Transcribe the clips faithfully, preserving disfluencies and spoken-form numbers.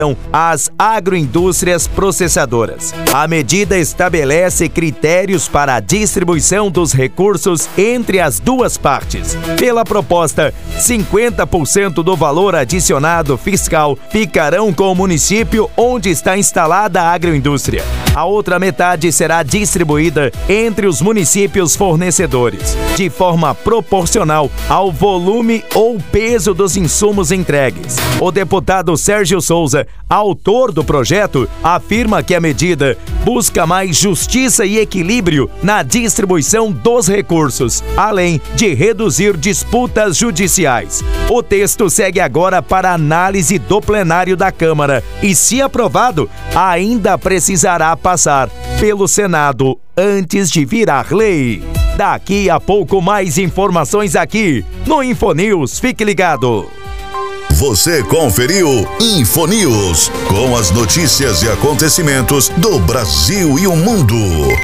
às agroindústrias processadoras. A medida estabelece critérios para a distribuição dos recursos entre as duas partes. Pela proposta, cinquenta por cento do valor adicionado fiscal ficarão com o município onde está instalada a agroindústria. A outra metade será distribuída entre os municípios fornecedores, de forma proporcional ao volume ou peso dos insumos entregues. O deputado Sérgio Souza, autor do projeto, afirma que a medida busca mais justiça e equilíbrio na distribuição dos recursos, além de reduzir disputas judiciais. O texto segue agora para análise do plenário da Câmara e, se aprovado, ainda precisará passar pelo Senado antes de virar lei. Daqui a pouco mais informações aqui no Infonews. Fique ligado. Você conferiu Infonews, com as notícias e acontecimentos do Brasil e o mundo.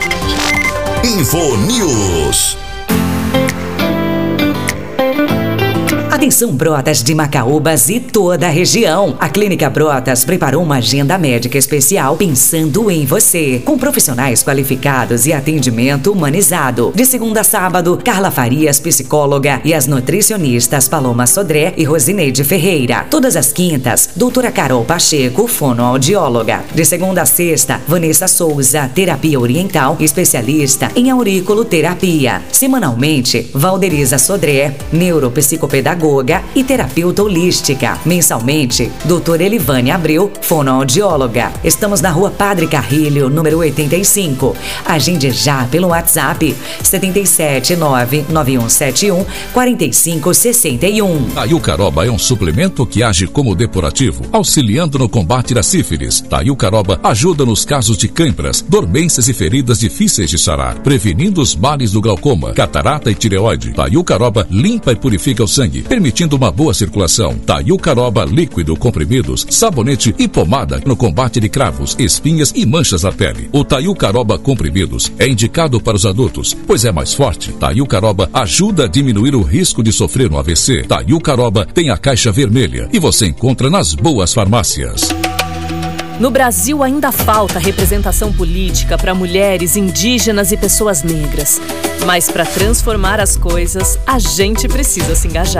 Infonews. Atenção, Brotas de Macaúbas e toda a região. A Clínica Brotas preparou uma agenda médica especial pensando em você, com profissionais qualificados e atendimento humanizado. De segunda a sábado, Carla Farias, psicóloga, e as nutricionistas Paloma Sodré e Rosineide Ferreira. Todas as quintas, doutora Carol Pacheco, fonoaudióloga. De segunda a sexta, Vanessa Souza, terapia oriental, especialista em auriculoterapia. Semanalmente, Valderiza Sodré, neuropsicopedagoga e terapeuta holística. Mensalmente, doutora Elivane Abreu, fonoaudióloga. Estamos na Rua Padre Carrilho, número oitenta e cinco. Agende já pelo WhatsApp sete sete nove nove um sete um quatro cinco seis um. Taiucaroba é um suplemento que age como depurativo, auxiliando no combate da sífilis. Taiucaroba ajuda nos casos de cãibras, dormências e feridas difíceis de sarar, prevenindo os males do glaucoma, catarata e tireoide. Taiucaroba limpa e purifica o sangue, permitindo uma boa circulação. Taiucaroba líquido, comprimidos, sabonete e pomada no combate de cravos, espinhas e manchas na pele. O Taiucaroba comprimidos é indicado para os adultos, pois é mais forte. Taiucaroba ajuda a diminuir o risco de sofrer um A V C. Taiucaroba tem a caixa vermelha e você encontra nas boas farmácias. No Brasil ainda falta representação política para mulheres, indígenas e pessoas negras. Mas para transformar as coisas, a gente precisa se engajar.